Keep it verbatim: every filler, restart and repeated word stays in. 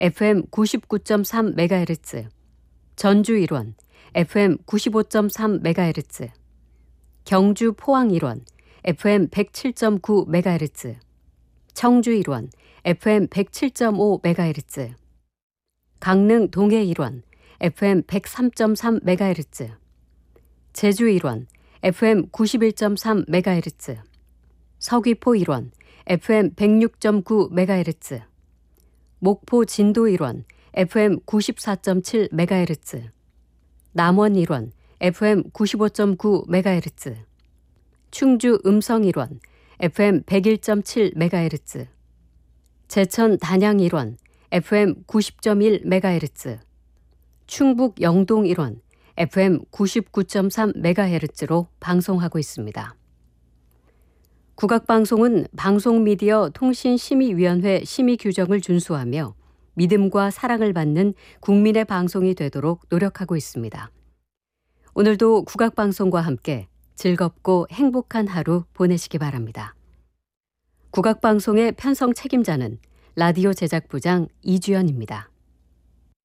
에프엠 구십구 점 삼 메가헤르츠, 전주 일원 에프엠 구십오 점 삼 메가헤르츠, 경주 포항 일원 에프엠 백칠 점 구 메가헤르츠, 청주 일원 에프엠 백칠 점 오 메가헤르츠, 강릉 동해 일원 에프엠 백삼 점 삼 메가헤르츠, 제주 일원 에프엠 구십일 점 삼 메가헤르츠, 서귀포 일원 에프엠 백육 점 구 메가헤르츠, 목포 진도 일원 에프엠 구십사 점 칠 메가헤르츠, 남원 일원 에프엠 구십오 점 구 메가헤르츠, 충주 음성 일원 에프엠 백일 점 칠 메가헤르츠, 제천 단양 일원 에프엠 구십 점 일 메가헤르츠, 충북 영동 일원 에프엠 구십구 점 삼 메가헤르츠로 방송하고 있습니다. 국악방송은 방송미디어 통신심의위원회 심의 규정을 준수하며 믿음과 사랑을 받는 국민의 방송이 되도록 노력하고 있습니다. 오늘도 국악방송과 함께 즐겁고 행복한 하루 보내시기 바랍니다. 국악방송의 편성 책임자는 라디오 제작부장 이주연입니다.